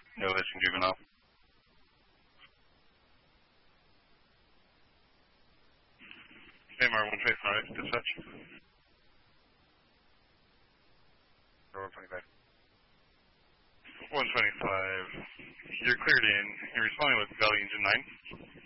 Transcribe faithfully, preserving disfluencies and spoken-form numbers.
Elevation juvenile. M R one twenty-five, dispatch. one twenty-five. one twenty-five, you're cleared in. You're responding with Valley Engine nine.